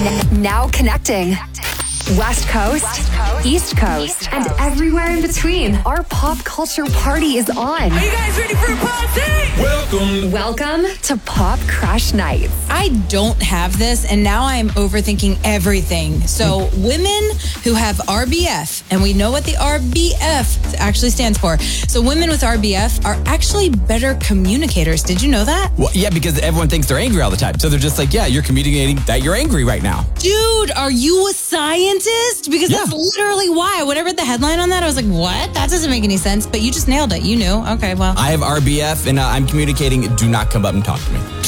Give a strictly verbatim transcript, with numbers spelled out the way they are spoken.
N- now connecting. West Coast, East Coast, and everywhere in between. Our pop culture party is on. Are you guys ready for a party? Welcome. Welcome to Pop Crush Nights. I don't have this, and now I'm overthinking everything. So women who have R B F, and we know what the R B F actually stands for. So women with R B F are actually better communicators. Did you know that? Well, yeah, because everyone thinks they're angry all the time. So they're just like, yeah, you're communicating that you're angry right now. Dude, are you a scientist? Because Yeah. that's literally why. When I read the headline on that, I was like, what? That doesn't make any sense. But you just nailed it. You knew. Okay, well. I have R B F, and uh, I'm communicating, do not come up and talk to me.